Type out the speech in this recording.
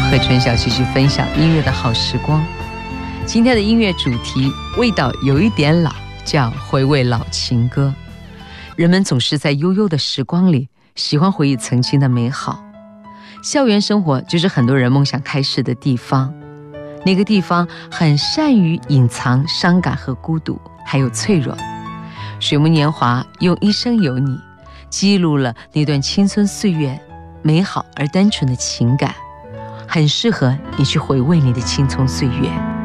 和春晓继续分享音乐的好时光。今天的音乐主题味道有一点老，叫回味老情歌。人们总是在悠悠的时光里喜欢回忆曾经的美好。校园生活就是很多人梦想开始的地方，那个地方很善于隐藏伤感和孤独，还有脆弱。水木年华用一生有你记录了那段青春岁月美好而单纯的情感，很适合你去回味你的青葱岁月。